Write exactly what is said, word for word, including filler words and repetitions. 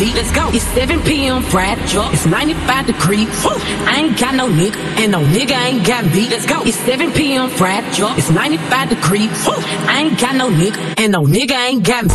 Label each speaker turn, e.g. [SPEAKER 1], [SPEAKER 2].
[SPEAKER 1] beat. Let's go. It's seven p m Friday. It's ninety-five degrees. Woo. I ain't got no nigga, and no nigga ain't got me. Let's go. It's seven p m Friday. It's ninety-five degrees. Woo. I ain't got no nigga, and no nigga ain't got me.